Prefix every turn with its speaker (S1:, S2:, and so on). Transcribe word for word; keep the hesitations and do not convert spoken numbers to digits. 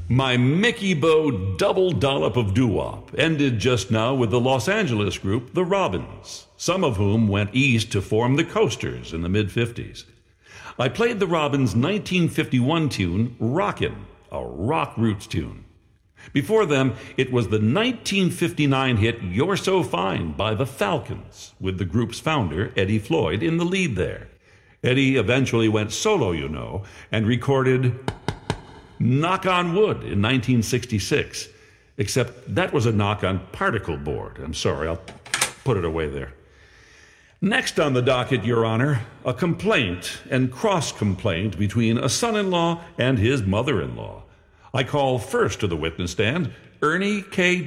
S1: My Mickey Bo double dollop of doo-wop ended just now with the Los Angeles group The Robins, some of whom went east to form the Coasters in the mid-fifties. I played the Robins' nineteen fifty-one tune, Rockin', a rock roots tune. Before them, it was the nineteen fifty-nine hit You're So Fine by the Falcons, with the group's founder, Eddie Floyd, in the lead there. Eddie eventually went solo, you know, and recorded Knock on Wood in nineteen sixty-six. Except that was a knock on particle board. I'm sorry, I'll put it away there. Next on the docket, Your Honor, a complaint and cross-complaint between a son-in-law and his mother-in-law. I call first to the witness stand Ernie K.